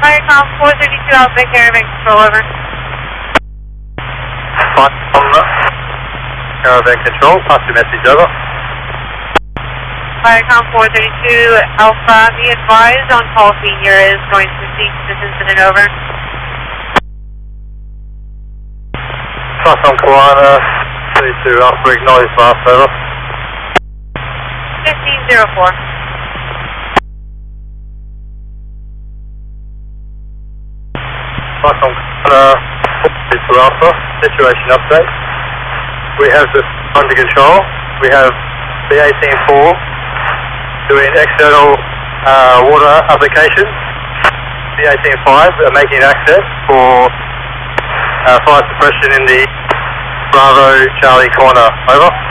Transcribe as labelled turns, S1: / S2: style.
S1: Viacom 432 Alpha Caravan Control, over.
S2: Flight on Caravan Control, pass your message over.
S1: Viacom 432 Alpha, be advised on call senior is going to cease this incident, over.
S2: Flight on Kiwana 32 Alpha, acknowledge last, over.
S1: 1504.
S2: Flight on Kiwana 42 Alpha, situation update. We have this under control. We have the 18-4 doing external water application. The 18-5 are making access for fire suppression in the Bravo Charlie corner, over.